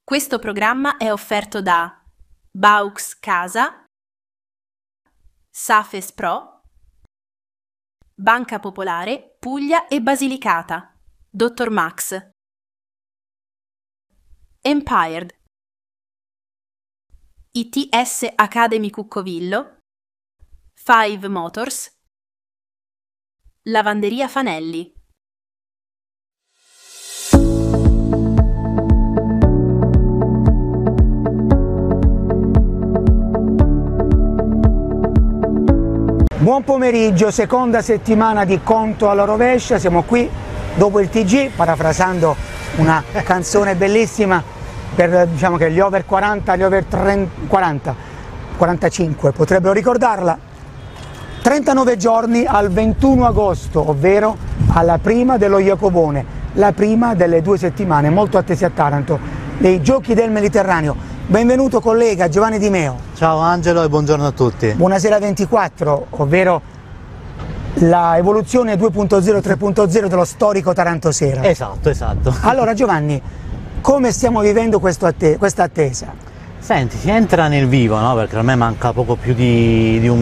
Questo programma è offerto da Baux Casa, Safes Pro, Banca Popolare, Puglia e Basilicata, Dr. Max, Empired, ITS Academy Cuccovillo, Five Motors, Lavanderia Fanelli. Buon pomeriggio, seconda settimana di Conto alla rovescia, siamo qui dopo il TG, parafrasando una canzone bellissima per, diciamo, che gli over 40, gli over 40, 45 potrebbero ricordarla. 39 giorni al 21 agosto, ovvero alla prima dello Jacobone, la prima delle 2 settimane molto attese a Taranto, dei Giochi del Mediterraneo. Benvenuto collega Giovanni Di Meo. Ciao Angelo e buongiorno a tutti. Buonasera 24, ovvero la evoluzione 2.0 3.0 dello storico Taranto Sera. Esatto. Allora Giovanni, come stiamo vivendo questa attesa? Senti, si entra nel vivo, no? Perché ormai manca poco più di un